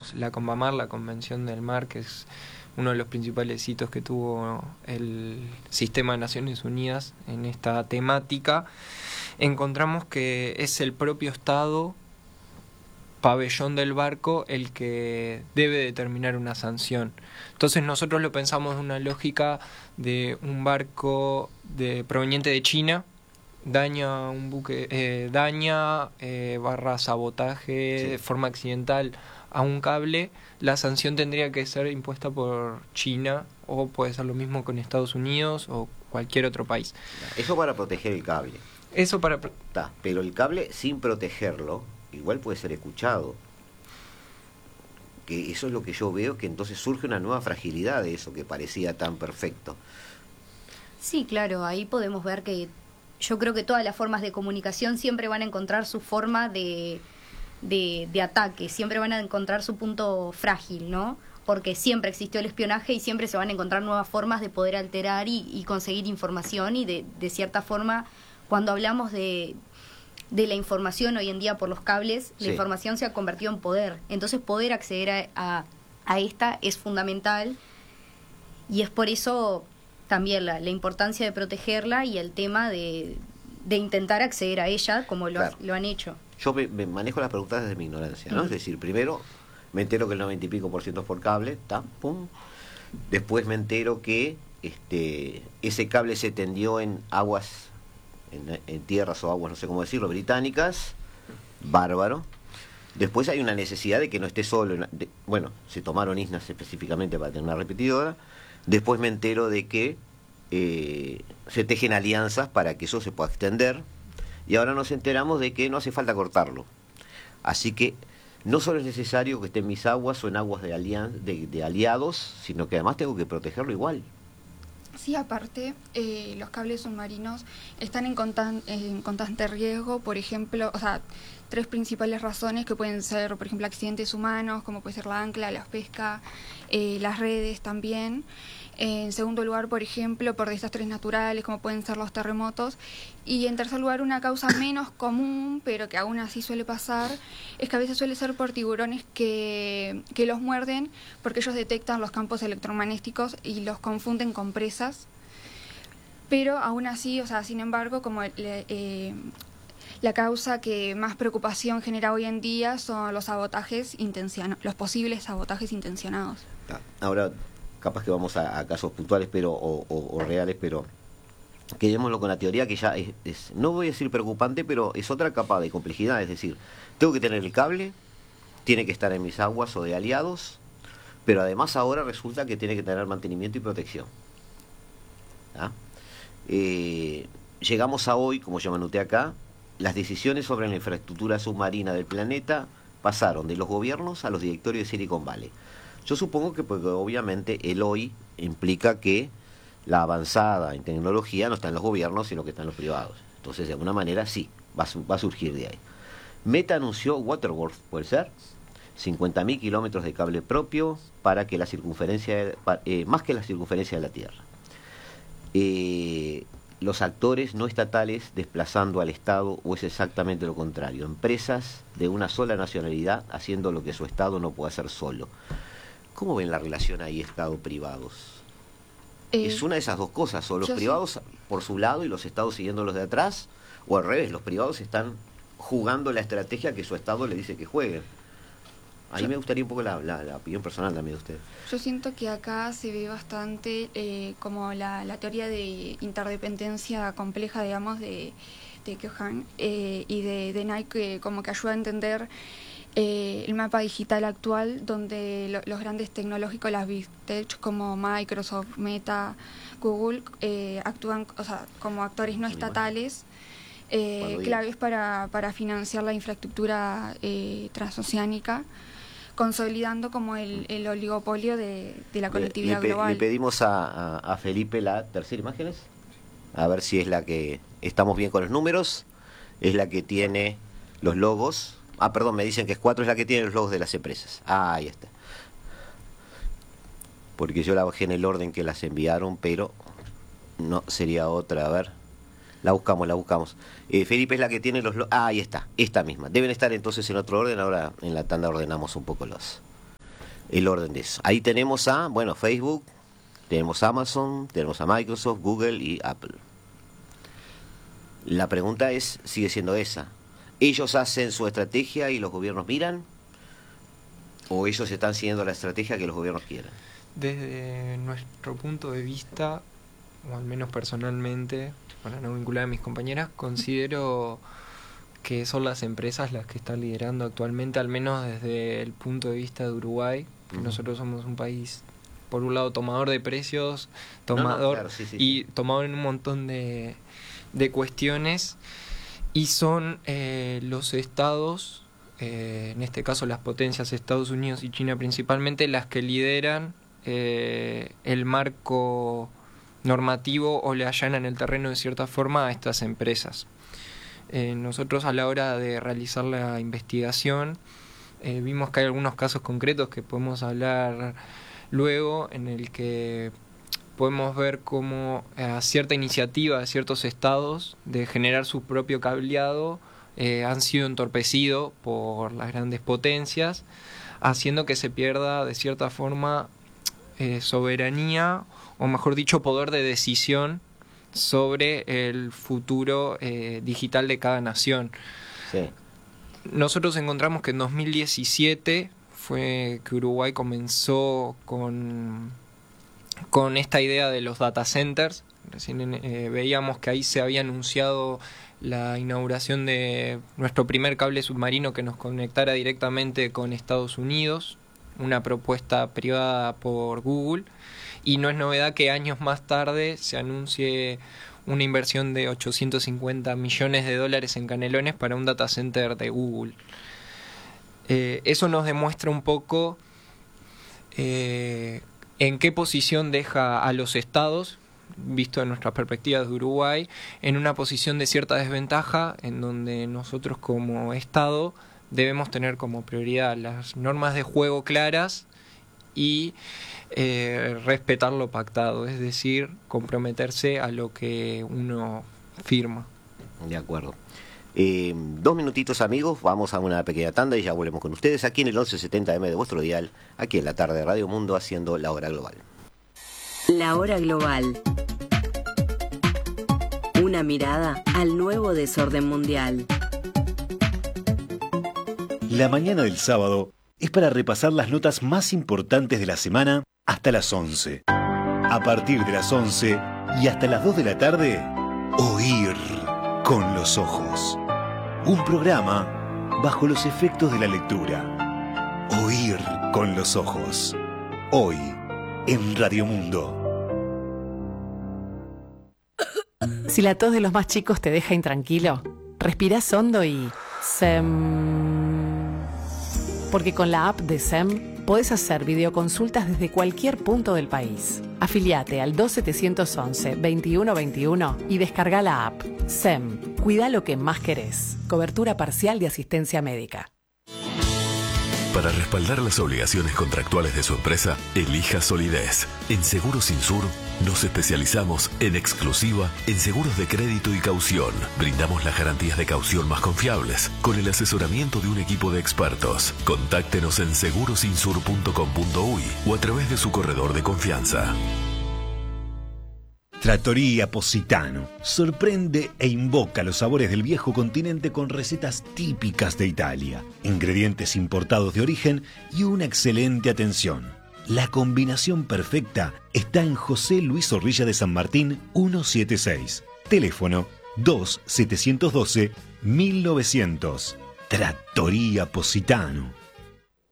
la CONVAMAR, la Convención del Mar, que es uno de los principales hitos que tuvo el sistema de Naciones Unidas en esta temática, encontramos que es el propio Estado, pabellón del barco, el que debe determinar una sanción. Entonces nosotros lo pensamos en una lógica de un barco proveniente de China, daña un buque, barra sabotaje de forma accidental a un cable, la sanción tendría que ser impuesta por China, o puede ser lo mismo con Estados Unidos o cualquier otro país. Eso para proteger el cable. Eso para... Pero el cable, sin protegerlo, igual puede ser escuchado. Que eso es lo que yo veo, que entonces surge una nueva fragilidad de eso que parecía tan perfecto. Sí, claro, ahí podemos ver que yo creo que todas las formas de comunicación siempre van a encontrar su forma de ataque, siempre van a encontrar su punto frágil, ¿no? Porque siempre existió el espionaje y siempre se van a encontrar nuevas formas de poder alterar y conseguir información, y de cierta forma, cuando hablamos de la información hoy en día por los cables, la información se ha convertido en poder. Entonces poder acceder a esta es fundamental, y es por eso también la importancia de protegerla y el tema de intentar acceder a ella como lo han hecho. Yo me manejo las preguntas desde mi ignorancia, ¿no? Es decir, primero me entero que el 90 y pico % es por cable, pum. Después me entero que ese cable se tendió en aguas, en tierras o aguas, no sé cómo decirlo, británicas, bárbaro. Después hay una necesidad de que no esté solo, se tomaron islas específicamente para tener una repetidora. Después me entero de que se tejen alianzas para que eso se pueda extender, y ahora nos enteramos de que no hace falta cortarlo. Así que no solo es necesario que esté en mis aguas o en aguas de aliados, sino que además tengo que protegerlo igual. Sí, aparte, los cables submarinos están en constante riesgo, por ejemplo, tres principales razones que pueden ser, por ejemplo, accidentes humanos, como puede ser la ancla, la pesca, las redes también. En segundo lugar, por ejemplo, por desastres naturales, como pueden ser los terremotos. Y en tercer lugar, una causa menos común, pero que aún así suele pasar, es que a veces suele ser por tiburones que los muerden, porque ellos detectan los campos electromagnéticos y los confunden con presas. Pero aún así, sin embargo, como la causa que más preocupación genera hoy en día son los sabotajes los posibles sabotajes intencionados. Ahora, capaz que vamos a casos puntuales o reales, pero quedémoslo con la teoría, que ya es, no voy a decir preocupante, pero es otra capa de complejidad. Es decir, tengo que tener el cable, tiene que estar en mis aguas o de aliados, pero además ahora resulta que tiene que tener mantenimiento y protección. Llegamos a hoy, como yo me anoté acá, las decisiones sobre la infraestructura submarina del planeta pasaron de los gobiernos a los directorios de Silicon Valley. Yo supongo que porque obviamente el hoy implica que la avanzada en tecnología no está en los gobiernos, sino que está en los privados. Entonces, de alguna manera, sí, va a surgir de ahí. Meta anunció Waterworld, ¿puede ser? 50.000 kilómetros de cable propio para que la circunferencia, más que la circunferencia de la Tierra. Los actores no estatales desplazando al Estado, o es exactamente lo contrario, empresas de una sola nacionalidad haciendo lo que su Estado no puede hacer solo. ¿Cómo ven la relación ahí Estado-privados? ¿Es una de esas dos cosas? ¿O los privados por su lado y los Estados siguiendo los de atrás? ¿O al revés, los privados están jugando la estrategia que su Estado le dice que jueguen? Ahí me gustaría un poco la opinión personal también de usted. Yo siento que acá se ve bastante como la teoría de interdependencia compleja, digamos, de Keohane y de Nike, como que ayuda a entender el mapa digital actual, donde los grandes tecnológicos, las Big Tech como Microsoft, Meta, Google, actúan como actores no estatales, claves para financiar la infraestructura transoceánica, consolidando como el oligopolio de la colectividad global. Le pedimos a Felipe la tercera imagen, a ver si es la que estamos bien con los números, es la que tiene los logos. Perdón, me dicen que es 4, es la que tiene los logos de las empresas. Ahí está. Porque yo la bajé en el orden que las enviaron, pero no, sería otra. A ver, la buscamos. Felipe es la que tiene los logos. Ahí está, esta misma. Deben estar entonces en otro orden. Ahora en la tanda ordenamos un poco los el orden de eso. Ahí tenemos a, Facebook, tenemos a Amazon, tenemos a Microsoft, Google y Apple. La pregunta sigue siendo esa. ¿Ellos hacen su estrategia y los gobiernos miran? ¿O ellos están siguiendo la estrategia que los gobiernos quieren? Desde nuestro punto de vista, o al menos personalmente, para no vincular a mis compañeras, considero que son las empresas las que están liderando actualmente, al menos desde el punto de vista de Uruguay, que nosotros somos un país, por un lado, tomador de precios, tomador y tomador en un montón de cuestiones, y son los estados, en este caso las potencias Estados Unidos y China principalmente, las que lideran el marco normativo o le allanan el terreno de cierta forma a estas empresas. Nosotros, a la hora de realizar la investigación, vimos que hay algunos casos concretos que podemos hablar luego, en el que podemos ver cómo cierta iniciativa de ciertos estados de generar su propio cableado han sido entorpecidos por las grandes potencias, haciendo que se pierda de cierta forma soberanía, o mejor dicho, poder de decisión sobre el futuro digital de cada nación. Sí. Nosotros encontramos que en 2017 fue que Uruguay comenzó con esta idea de los data centers. Recién veíamos que ahí se había anunciado la inauguración de nuestro primer cable submarino que nos conectara directamente con Estados Unidos, una propuesta privada por Google. Y no es novedad que años más tarde se anuncie una inversión de $850 millones en Canelones para un data center de Google. Eso nos demuestra un poco en qué posición deja a los estados, visto en nuestras perspectivas de Uruguay, en una posición de cierta desventaja, en donde nosotros como estado debemos tener como prioridad las normas de juego claras y respetar lo pactado, es decir, comprometerse a lo que uno firma. De acuerdo. 2 minutitos, amigos, vamos a una pequeña tanda y ya volvemos con ustedes aquí en el 1170M de vuestro dial, aquí en la tarde de Radio Mundo, haciendo La Hora Global. La Hora Global. Una mirada al nuevo desorden mundial. La mañana del sábado es para repasar las notas más importantes de la semana hasta las 11. A partir de las 11 y hasta las 2 de la tarde, Oír con los ojos. Un programa bajo los efectos de la lectura. Oír con los ojos. Hoy, en Radio Mundo. Si la tos de los más chicos te deja intranquilo, respirás hondo y... Porque con la app de SEM podés hacer videoconsultas desde cualquier punto del país. Afiliate al 2711-2121 y descarga la app. SEM, cuida lo que más querés. Cobertura parcial de asistencia médica. Para respaldar las obligaciones contractuales de su empresa, elija Solidez. En Seguros Insur nos especializamos en exclusiva en seguros de crédito y caución. Brindamos las garantías de caución más confiables con el asesoramiento de un equipo de expertos. Contáctenos en segurosinsur.com.uy o a través de su corredor de confianza. Trattoria Positano sorprende e invoca los sabores del viejo continente con recetas típicas de Italia, ingredientes importados de origen y una excelente atención. La combinación perfecta está en José Luis Zorrilla de San Martín 176. Teléfono 2712-1900. Trattoria Positano.